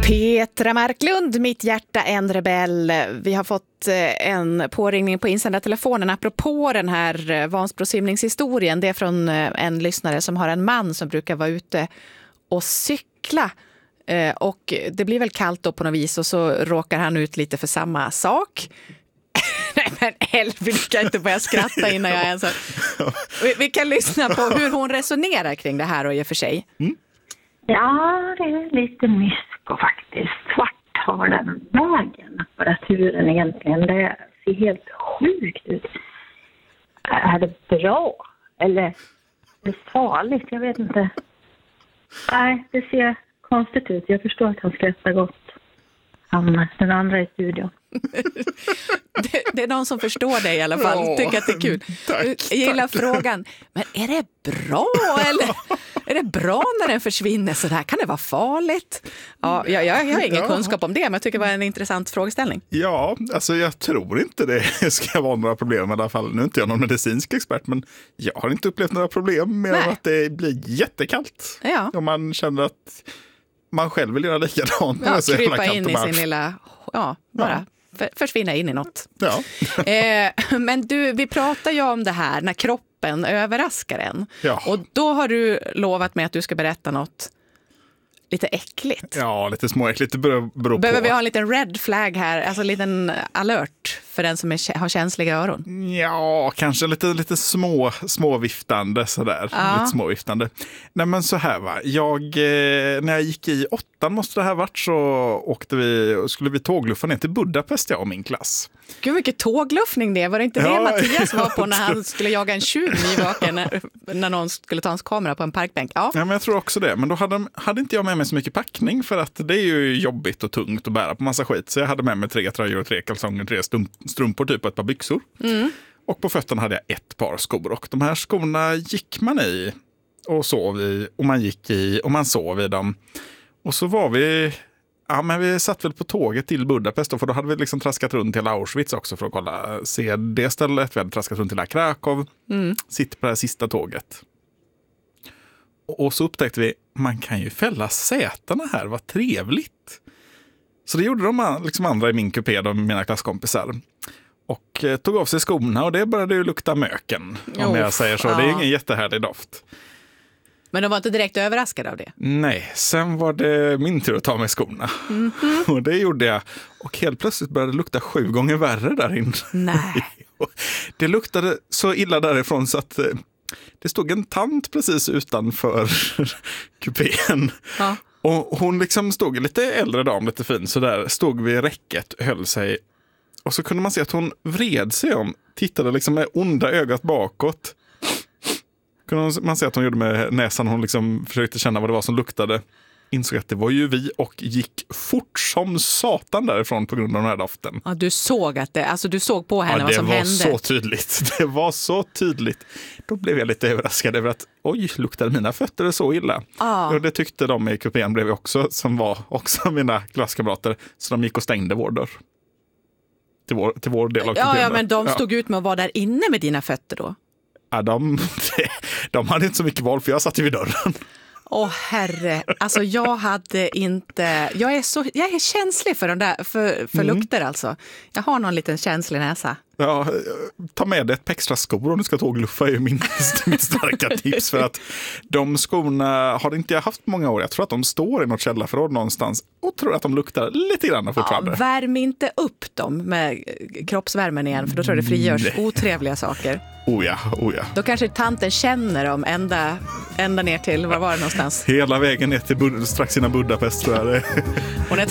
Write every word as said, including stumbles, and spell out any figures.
Petra Marklund, Mitt hjärta en rebell. Vi har fått en påringning på insändartelefonen apropå den här Vansbrosimningshistorien. Det är från en lyssnare som har en man som brukar vara ute och cykla. Och det blir väl kallt då på något vis och så råkar han ut lite för samma sak. Nej men helvete, kan inte börja skratta innan jag ens... Vi, vi kan lyssna på hur hon resonerar kring det här och i och för sig. Mm. Ja, det är lite mysko faktiskt. Vart har den vägen, apparaturen egentligen? Det ser helt sjukt ut. Är det bra? Eller är det farligt? Jag vet inte. Nej, det ser konstigt ut. Jag förstår att han skrattar gott. Han, den andra i studion. det, det är någon som förstår dig i alla fall. Ja, tycker att det är kul. Tack, jag gillar tack. frågan. Men är det bra eller är det bra när den försvinner så där? Kan det vara farligt? Ja, jag, jag, jag har ingen ja. kunskap om det, men jag tycker det var en intressant frågeställning. Ja, alltså jag tror inte det ska vara några problem i alla fall. Nu är inte jag någon medicinsk expert, men jag har inte upplevt några problem med Nej. att det blir jättekallt. Ja. Om man känner att man själv vill göra likadant. Ja, krypa in i sin lilla... Ja, bara ja. försvinna in i något. Ja. eh, men du, vi pratar ju om det här när kroppen överraskar en. Ja. Och då har du lovat mig att du ska berätta något lite äckligt. Ja, lite småäckligt. Det beror, beror Behöver på. vi ha en liten red flag här? Alltså en liten alert för den som är, har känsliga öron? Ja, kanske lite, lite små, småviftande sådär. Ja. Lite småviftande. Nej men så här va. Jag, eh, när jag gick i åttan måste det här varit så åkte vi, skulle vi tågluffa ner till Budapest, jag och min klass. Gud, mycket tågluffning det. Var det inte det ja, Mattias var på när han skulle jaga en tjuv nyvaken när, när någon skulle ta hans kamera på en parkbänk? Ja, ja men jag tror också det. Men då hade, hade inte jag med mig så mycket packning för att det är ju jobbigt och tungt att bära på massa skit. Så jag hade med mig tre tröjor, tre kalsonger, tre stump, strumpor typ och ett par byxor. Mm. Och på fötterna hade jag ett par skor. Och de här skorna gick man i och sov i och man gick i och man sov i dem. Och så var vi... Ja, men vi satt väl på tåget till Budapest då, för då hade vi liksom traskat runt till Auschwitz också för att kolla, se det stället. Vi hade traskat runt till Krakow, mm. sitter på det här sista tåget. Och, och så upptäckte vi, man kan ju fälla sätarna här, vad trevligt. Så det gjorde de liksom andra i min kupé, de mina klasskompisar. Och eh, tog av sig skorna och det började ju lukta möken, om oh, jag säger så. Ja. Det är ingen jättehärlig doft. Men de var inte direkt överraskade av det? Nej, sen var det min tur att ta med skorna. Mm-hmm. Och det gjorde jag. Och helt plötsligt började det lukta sju gånger värre där inne. Nej. Det luktade så illa därifrån så att det stod en tant precis utanför kupén. Ja. Och hon liksom stod, lite äldre dam, lite fin, så där stod vid räcket, höll sig. Och så kunde man se att hon vred sig om, tittade liksom med onda ögat bakåt. Kunde man se att hon gjorde med näsan, hon liksom försökte känna vad det var som luktade. Insåg att det var ju vi och gick fort som satan därifrån på grund av den här doften. Ja, du såg att det, alltså du såg på henne ja, vad som hände. Det var så tydligt, det var så tydligt. Då blev jag lite överraskad över att, oj, luktade mina fötter så illa? Ja. Och det tyckte de i kupén blev också, som var också mina klasskamrater. Så de gick och stängde vår dörr. Till vår, till vår del av kupén. Ja, ja, men de stod ja. ut med att vara där inne med dina fötter då? Ja, de, de hade inte så mycket val för jag satt ju vid dörren. Åh herre, alltså jag hade inte, jag är så, jag är känslig för de där, för, för mm. lukter alltså. Jag har någon liten känslig näsa. Ja, ta med dig ett par extra skor om du ska tågluffa är min, mitt starka tips. För att de skorna har inte jag haft många år. Jag tror att de står i något källarförråd någonstans och tror att de luktar lite grann fortfarande. Ja, värm inte upp dem med kroppsvärmen igen, för då tror jag det frigörs Nej. otrevliga saker. Oh ja, oh ja. Då kanske tanten känner dem ända, ända ner till, var var det någonstans? Hela vägen ner till Bud- strax innan Budapest tror jag det. Hon är